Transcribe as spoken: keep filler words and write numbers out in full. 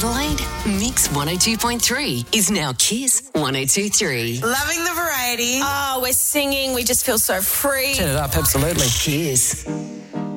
Adelaide, Mix one oh two point three is now Kiss one oh two point three. Loving the variety. Oh, we're singing. We just feel so free. Turn it up, absolutely. Kiss.